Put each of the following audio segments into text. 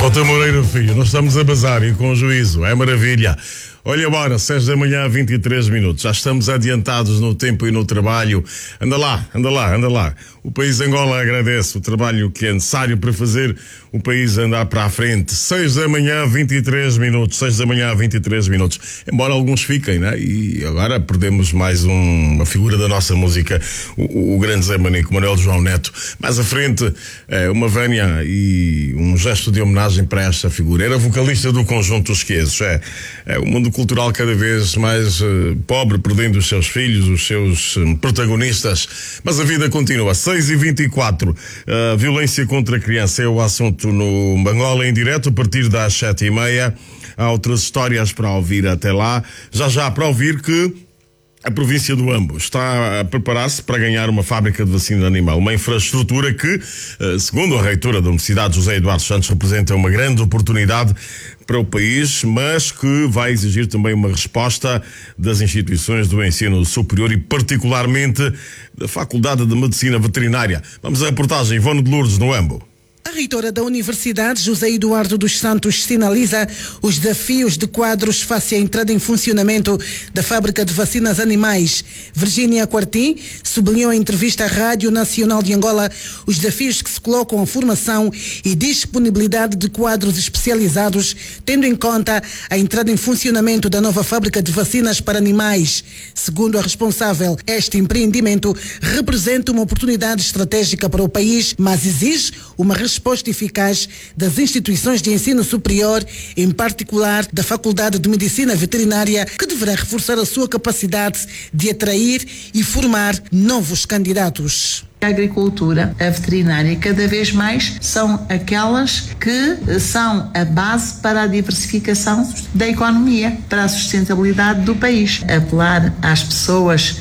Jota Moreira Filho, nós estamos a bazar e com juízo, é maravilha. Olha agora, 6 da manhã, 23 minutos. Já estamos adiantados no tempo e no trabalho. Anda lá. O país Angola agradece o trabalho que é necessário para fazer o país andar para a frente. 6 da manhã, 23 minutos. 6 da manhã, 23 minutos. Embora alguns fiquem, né? E agora perdemos mais uma figura da nossa música, o grande Zé Manico, Manuel João Neto. Mais à frente, uma vénia e um gesto de homenagem para esta figura. Era vocalista do conjunto Os Quesos. O mundo cultural cada vez mais pobre, perdendo os seus filhos, os seus protagonistas, mas a vida continua. 6h24, a violência contra a criança é o assunto no Angola em direto, a partir das 7h30. Há outras histórias para ouvir até lá. Já para ouvir que a província do Ambo está a preparar-se para ganhar uma fábrica de vacina animal, uma infraestrutura que, segundo a reitora da Universidade José Eduardo Santos, representa uma grande oportunidade para o país, mas que vai exigir também uma resposta das instituições do ensino superior e particularmente da Faculdade de Medicina Veterinária. Vamos à reportagem Ivone de Lourdes no Ambo. A reitora da Universidade, José Eduardo dos Santos, sinaliza os desafios de quadros face à entrada em funcionamento da fábrica de vacinas animais. Virgínia Quartim sublinhou em entrevista à Rádio Nacional de Angola os desafios que se colocam à formação e disponibilidade de quadros especializados, tendo em conta a entrada em funcionamento da nova fábrica de vacinas para animais. Segundo a responsável, este empreendimento representa uma oportunidade estratégica para o país, mas exige uma resposta eficaz das instituições de ensino superior, em particular da Faculdade de Medicina Veterinária, que deverá reforçar a sua capacidade de atrair e formar novos candidatos. A agricultura, a veterinária, cada vez mais são aquelas que são a base para a diversificação da economia, para a sustentabilidade do país. Apelar às pessoas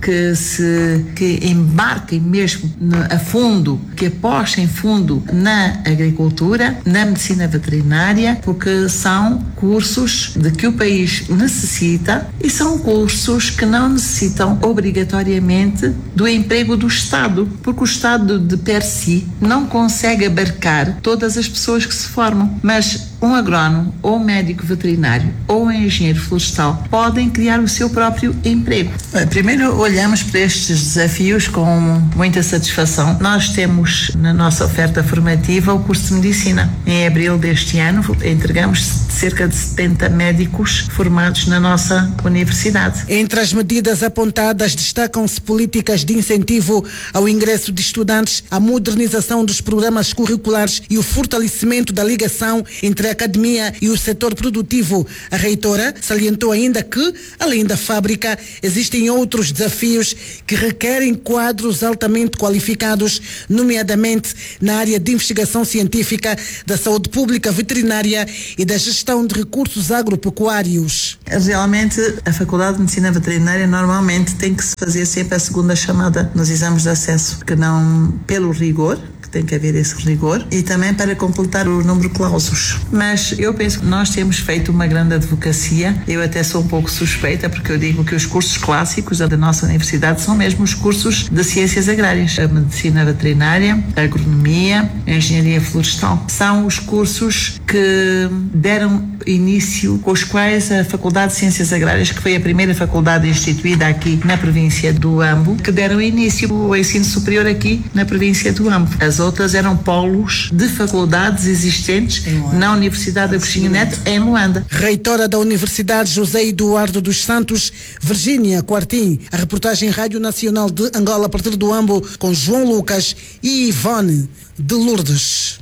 que embarquem mesmo a fundo, que apostem fundo na agricultura, na medicina veterinária, porque são cursos de que o país necessita e são cursos que não necessitam obrigatoriamente do emprego do Estado, porque o Estado de per si não consegue abarcar todas as pessoas que se formam, mas um agrónomo, ou um médico veterinário, ou um engenheiro florestal podem criar o seu próprio emprego. Primeiro olhamos para estes desafios com muita satisfação. Nós temos na nossa oferta formativa o curso de Medicina. Em abril deste ano entregamos cerca de 70 médicos formados na nossa universidade. Entre as medidas apontadas destacam-se políticas de incentivo ao ingresso de estudantes, a modernização dos programas curriculares e o fortalecimento da ligação entre a academia e o setor produtivo. A reitora salientou ainda que, além da fábrica, existem outros desafios que requerem quadros altamente qualificados, nomeadamente na área de investigação científica, da saúde pública veterinária e da gestão de recursos agropecuários. Realmente, a Faculdade de Medicina Veterinária normalmente tem que se fazer sempre a segunda chamada nos exames de acesso, que não pelo rigor, tem que haver esse rigor, e também para completar o número de clausos. Mas eu penso que nós temos feito uma grande advocacia. Eu até sou um pouco suspeita, porque eu digo que os cursos clássicos da nossa universidade são mesmo os cursos de ciências agrárias. A medicina veterinária, a agronomia, a engenharia florestal. São os cursos que deram início, com os quais a Faculdade de Ciências Agrárias, que foi a primeira faculdade instituída aqui na província do Ambo, que deram início ao ensino superior aqui na província do Ambo. As outras eram polos de faculdades existentes na Universidade de Agostinho Neto, em Luanda. Reitora da Universidade José Eduardo dos Santos, Virgínia Quartim. A reportagem Rádio Nacional de Angola, a partir do Ambo, com João Lucas e Ivone de Lourdes.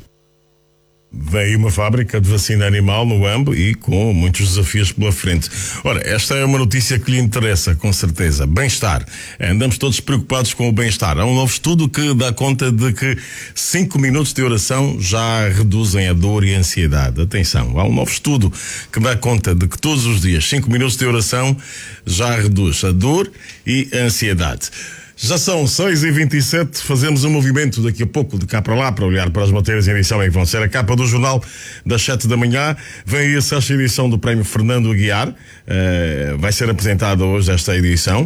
Veio uma fábrica de vacina animal no Ambo e com muitos desafios pela frente. Ora, esta é uma notícia que lhe interessa, com certeza. Bem-estar. Andamos todos preocupados com o bem-estar. Há um novo estudo que dá conta de que 5 minutos de oração já reduzem a dor e a ansiedade. Atenção, há um novo estudo que dá conta de que todos os dias 5 minutos de oração já reduz a dor e a ansiedade. Já são 6h27, fazemos um movimento daqui a pouco de cá para lá para olhar para as matérias em edição em que vão ser a capa do jornal das 7 da manhã. Vem aí a 6ª edição do Prémio Fernando Aguiar, vai ser apresentada hoje esta edição.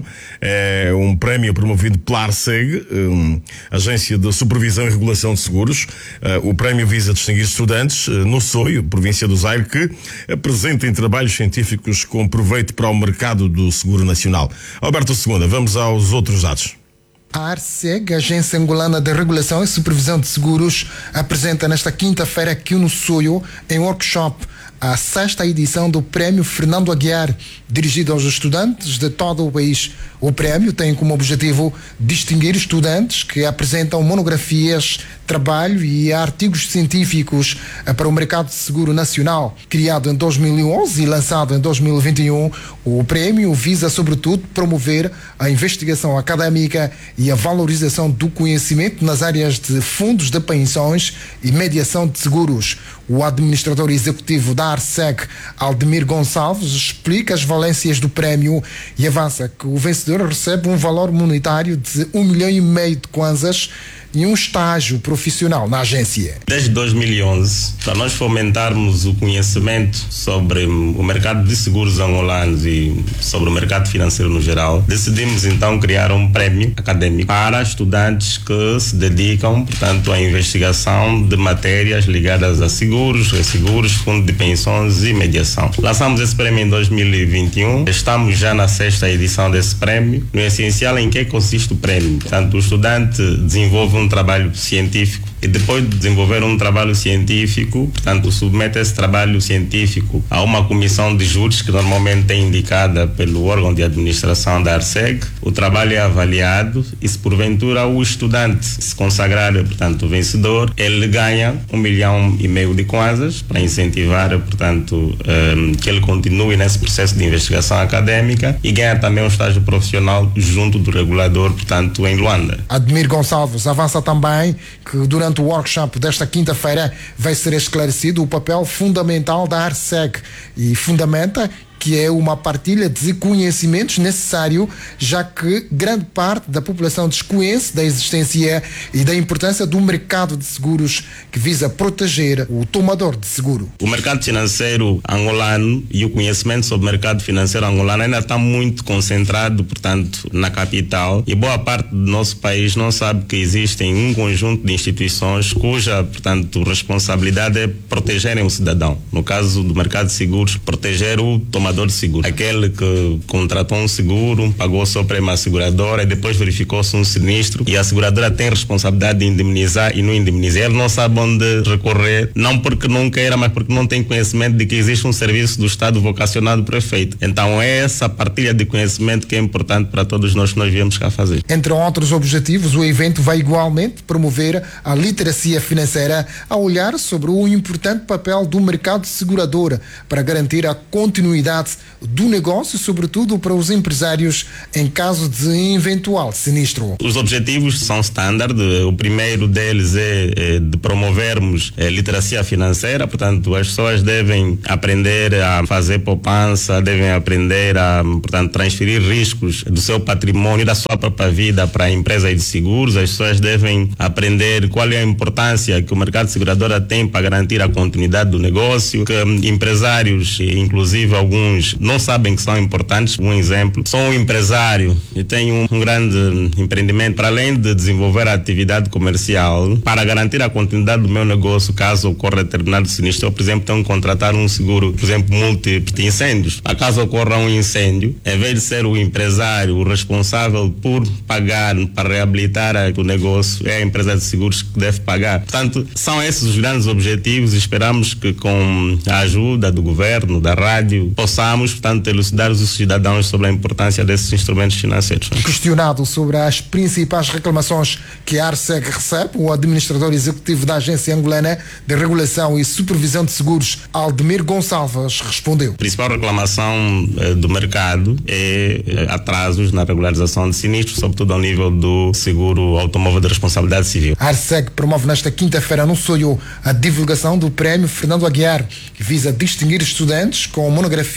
É um prémio promovido pela ARSEG, Agência de Supervisão e Regulação de Seguros. O prémio visa distinguir estudantes no Soio, província do Zaire, que apresentem trabalhos científicos com proveito para o mercado do seguro nacional. Alberto Segunda, vamos aos outros dados. A ARSEG, Agência Angolana de Regulação e Supervisão de Seguros, apresenta nesta quinta-feira aqui no Soio, em workshop, a 6ª edição do Prémio Fernando Aguiar, dirigido aos estudantes de todo o país. O prémio tem como objetivo distinguir estudantes que apresentam monografias, trabalho e artigos científicos para o mercado de seguro nacional. Criado em 2011 e lançado em 2021, o prémio visa, sobretudo, promover a investigação académica e a valorização do conhecimento nas áreas de fundos de pensões e mediação de seguros. O administrador executivo da ARSEG, Aldemir Gonçalves, explica as valências do prémio e avança que o vencedor recebe um valor monetário de 1,5 milhão de kwanzas e um estágio profissional na agência. Desde 2011, para nós fomentarmos o conhecimento sobre o mercado de seguros angolanos e sobre o mercado financeiro no geral, decidimos então criar um prémio acadêmico para estudantes que se dedicam, portanto, à investigação de matérias ligadas a seguros, resseguros, fundo de pensões e mediação. Lançamos esse prémio em 2021, estamos já na 6ª edição desse prémio. No essencial, em que consiste o prémio? Portanto, o estudante desenvolve um trabalho científico e depois de desenvolver um trabalho científico, portanto, submete esse trabalho científico a uma comissão de júris que normalmente é indicada pelo órgão de administração da ARSEG. O trabalho é avaliado e, se porventura o estudante se consagrar, portanto, vencedor, ele ganha 1,5 milhão de kwanzas para incentivar, portanto, que ele continue nesse processo de investigação académica e ganha também um estágio profissional junto do regulador, portanto, em Luanda. Admir Gonçalves avança também que durante o workshop desta quinta-feira vai ser esclarecido o papel fundamental da ARSEG e fundamenta que é uma partilha de conhecimentos necessário, já que grande parte da população desconhece da existência e da importância do mercado de seguros que visa proteger o tomador de seguro. O mercado financeiro angolano e o conhecimento sobre o mercado financeiro angolano ainda está muito concentrado, portanto, na capital, e boa parte do nosso país não sabe que existem um conjunto de instituições cuja, portanto, responsabilidade é protegerem o cidadão. No caso do mercado de seguros, proteger o tomador de seguro. Aquele que contratou um seguro, pagou sua prêmio à seguradora e depois verificou-se um sinistro e a seguradora tem responsabilidade de indemnizar e não indemniza. Ele não sabe onde recorrer, não porque não queira, mas porque não tem conhecimento de que existe um serviço do Estado vocacionado para o efeito. Então é essa partilha de conhecimento que é importante para todos nós que nós viemos cá fazer. Entre outros objetivos, o evento vai igualmente promover a literacia financeira a olhar sobre o importante papel do mercado segurador para garantir a continuidade do negócio, sobretudo para os empresários em caso de eventual sinistro. Os objetivos são standard. O primeiro deles é de promovermos literacia financeira, portanto as pessoas devem aprender a fazer poupança, devem aprender a, portanto, transferir riscos do seu patrimônio, da sua própria vida para a empresa de seguros. As pessoas devem aprender qual é a importância que o mercado de seguradora tem para garantir a continuidade do negócio, que empresários, inclusive alguns não sabem que são importantes. Um exemplo, sou um empresário e tenho um grande empreendimento. Para além de desenvolver a atividade comercial, para garantir a continuidade do meu negócio, caso ocorra determinado sinistro, eu, por exemplo, tenho que contratar um seguro, por exemplo, multi-incêndios. Caso ocorra um incêndio, em vez de ser o empresário o responsável por pagar para reabilitar o negócio, é a empresa de seguros que deve pagar. Portanto, são esses os grandes objetivos. Esperamos que com a ajuda do governo, da rádio, possamos, portanto, elucidar os cidadãos sobre a importância desses instrumentos financeiros. Questionado sobre as principais reclamações que a ARSEG recebe, o administrador executivo da Agência Angolana de Regulação e Supervisão de Seguros, Aldemir Gonçalves, respondeu. A principal reclamação do mercado é atrasos na regularização de sinistros, sobretudo ao nível do seguro automóvel de responsabilidade civil. A ARSEG promove nesta quinta-feira no Soio a divulgação do Prémio Fernando Aguiar, que visa distinguir estudantes com monografia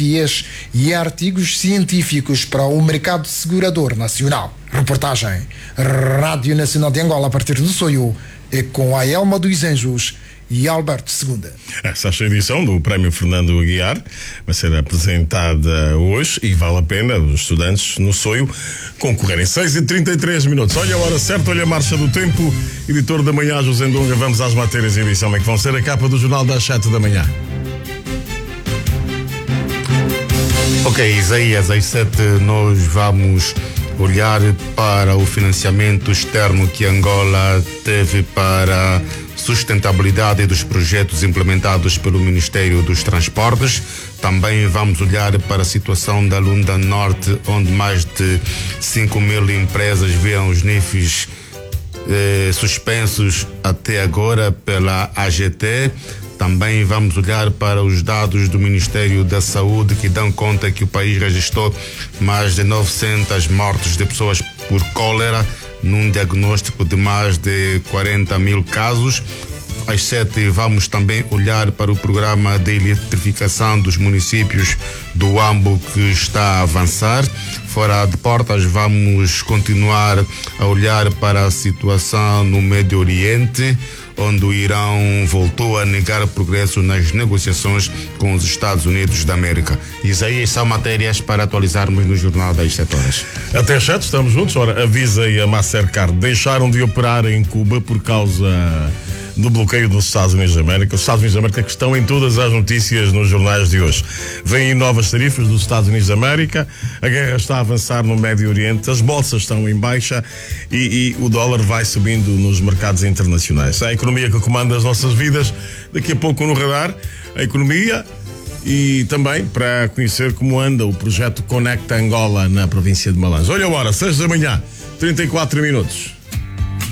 tecnologias e artigos científicos para o mercado segurador nacional. Reportagem Rádio Nacional de Angola a partir do Soio, e com a Elma dos Anjos e Alberto Segunda. Essa edição do Prémio Fernando Aguiar vai ser apresentada hoje e vale a pena os estudantes no Soio concorrerem. 6h33. Olha a hora certa, olha a marcha do tempo. Editor da manhã, José Ndonga, vamos às matérias em edição, é que vão ser a capa do jornal das 7 da manhã. Ok, Isaías, às 7 nós vamos olhar para o financiamento externo que Angola teve para sustentabilidade dos projetos implementados pelo Ministério dos Transportes. Também vamos olhar para a situação da Lunda Norte, onde mais de 5.000 empresas viram os níveis suspensos até agora pela AGT. Também vamos olhar para os dados do Ministério da Saúde, que dão conta que o país registrou mais de 900 mortes de pessoas por cólera, num diagnóstico de mais de 40.000 casos. Às 7 vamos também olhar para o programa de eletrificação dos municípios do Ambo, que está a avançar. Fora de portas, vamos continuar a olhar para a situação no Médio Oriente, onde o Irão voltou a negar progresso nas negociações com os Estados Unidos da América. Isaías, são matérias para atualizarmos no Jornal das 7 horas. Até às 7, estamos juntos. Ora, a Visa e a Mastercard deixaram de operar em Cuba por causa do bloqueio dos Estados Unidos da América. Os Estados Unidos da América que estão em todas as notícias nos jornais de hoje. Vêm novas tarifas dos Estados Unidos da América, a guerra está a avançar no Médio Oriente, as bolsas estão em baixa e o dólar vai subindo nos mercados internacionais. A economia que comanda as nossas vidas, daqui a pouco no radar, a economia e também para conhecer como anda o projeto Conecta Angola na província de Malange. Olha a hora, 6 da manhã, 34 minutos.